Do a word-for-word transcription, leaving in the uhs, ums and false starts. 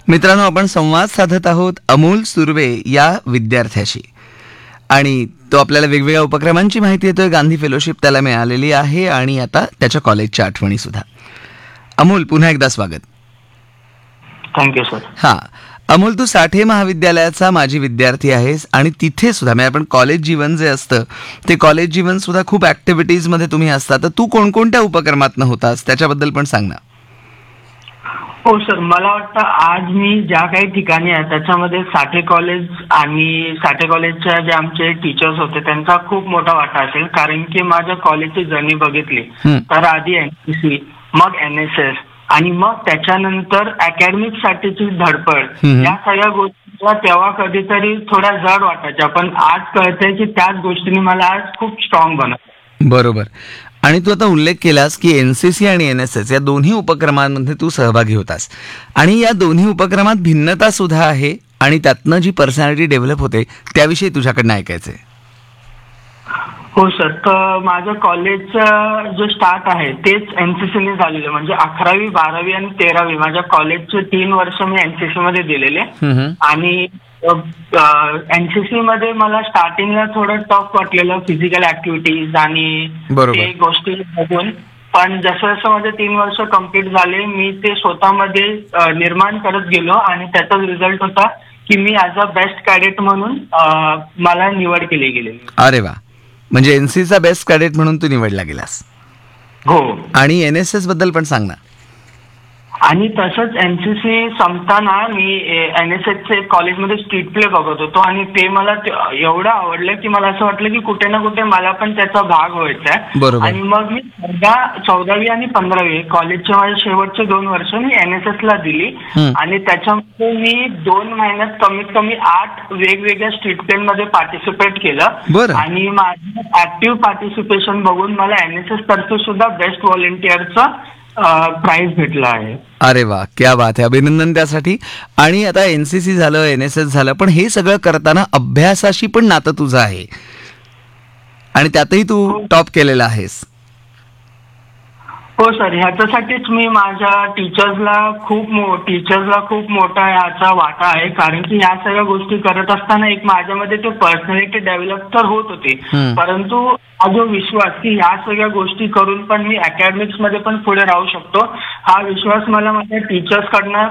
मित्रांनो, आपण संवाद साधत आहोत अमोल सुर्वे या विद्यार्थ्याशी आणि तो आपल्याला वेगवेगळ्या उपक्रमांची माहिती देतोय. गांधी फेलोशिप त्याला मिळालेली आहे आणि आता त्याच्या कॉलेजच्या आठवणी सुद्धा. अमोल, पुन्हा एकदा स्वागत. Thank you sir. हा अमोल, तू साठे महाविद्यालयाचा माजी विद्यार्थी आहेस आणि तिथे सुद्धा म्हणजे आपण कॉलेज जीवन जे असतं ते कॉलेज जीवन सुद्धा खूप ऍक्टिव्हिटीज मध्ये तुम्ही असता. तर तू कोणकोणत्या उपक्रमात होतास त्याच्याबद्दल पण सांग ना. हो सर, मला वाटतं आज मी ज्या काही ठिकाणी आहे त्याच्यामध्ये साठे कॉलेज आणि साठे कॉलेजच्या जे आमचे टीचर्स होते त्यांचा खूप मोठा वाटा असेल. कारण की माझ्या कॉलेजची जर्नी बघितली तर आधी एनसीसी, मग एन एस एस आणि मग त्याच्यानंतर अकॅडमिक साठीची धडपड, या सगळ्या गोष्टी तेव्हा कधीतरी थोड्या जड वाटायच्या, पण आज कळतंय की त्याच गोष्टींनी मला आज खूप स्ट्रॉंग बनवलं. बरोबर. आणि तू आता उल्लेख केलास की एनसीसी आणि एन एस एस या दोन्ही उपक्रमांमध्ये तू सहभागी होतास आणि या दोन्ही उपक्रमात भिन्नता सुद्धा आहे आणि त्यातनं जी पर्सनॅलिटी डेव्हलप होते त्याविषयी तुझ्याकडनं ऐकायचंय. हो सर, तर माझं कॉलेजचं जे स्टार्ट आहे तेच एनसीसीने झालेलं. म्हणजे अकरावी, बारावी आणि तेरावी माझ्या कॉलेजचे तीन वर्ष मी एनसीसी मध्ये दिलेले आणि एनसीसी मध्ये मला स्टार्टिंगला थोडं टफ वाटलेलं फिजिकल ऍक्टिव्हिटीज आणि ते गोष्टी बघून, पण जसं जसं माझे तीन वर्ष कम्प्लीट झाले मी ते स्वतःमध्ये निर्माण करत गेलो आणि त्याचाच रिझल्ट होता की मी ऍज अ बेस्ट कॅडेट म्हणून मला निवड केली गेली. अरे वा, म्हणजे एनसीसीचा बेस्ट कॅडेट म्हणून तू निवडला गेलास. हो. आणि एनएसएस बद्दल पण सांग ना. आणि तसंच एनसीसी संपताना मी एनएसएसचे कॉलेजमध्ये स्ट्रीट प्ले बघत होतो आणि ते मला एवढं आवडलं की मला असं वाटलं की कुठे ना कुठे मला पण त्याचा भाग व्हायचा आहे. आणि मग मी चौदा चौदावी आणि पंधरावी कॉलेजचे माझे शेवटचे दोन वर्ष मी एनएसएस ला दिली आणि त्याच्यामध्ये मी दोन महिन्यात कमीत कमी आठ वेगवेगळ्या स्ट्रीट प्ले मध्ये पार्टिसिपेट केलं आणि माझं ऍक्टिव्ह पार्टिसिपेशन बघून मला एनएसएस तर्फे सुद्धा बेस्ट व्हॉलेंटिअरचा प्राइज भेटला आहे. अरे वा, क्या बात आहे, अभिनंदन त्यासाठी. आणि आता एनसीसी झालं, एनएसएस झालं, पण हे सगळं करताना अभ्यासाशी पण नातं तुझं आहे आणि त्यातही तू टॉप केलेला आहेस. हो सर, ह्याच्यासाठीच मी माझ्या टीचर्सला खूप टीचर्सला खूप मोठा ह्याचा वाटा आहे. कारण की ह्या सगळ्या गोष्टी करत असताना एक माझ्यामध्ये ते पर्सनॅलिटी डेव्हलप तर होत होती, परंतु हा जो विश्वास की ह्या सगळ्या गोष्टी करून पण मी अकॅडमिक्स मध्ये पण पुढे राहू शकतो, हा विश्वास मला माझ्या टीचर्स कडनं